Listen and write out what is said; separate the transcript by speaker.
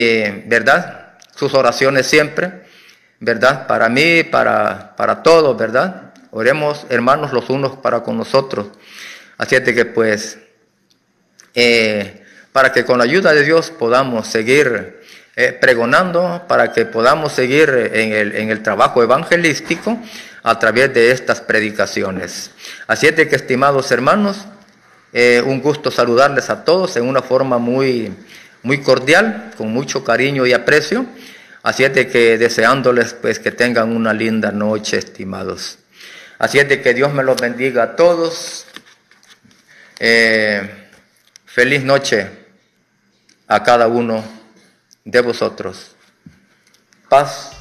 Speaker 1: ¿verdad? Sus oraciones siempre, ¿verdad? Para mí, para todos, ¿verdad? Oremos, hermanos, los unos para con nosotros. Así es de que, pues, para que con la ayuda de Dios podamos seguir pregonando, para que podamos seguir en el trabajo evangelístico a través de estas predicaciones. Así es de que, estimados hermanos, un gusto saludarles a todos en una forma muy cordial, con mucho cariño y aprecio. Así es de que deseándoles pues que tengan una linda noche, estimados. Así es de que Dios me los bendiga a todos. Feliz noche a cada uno de vosotros. Paz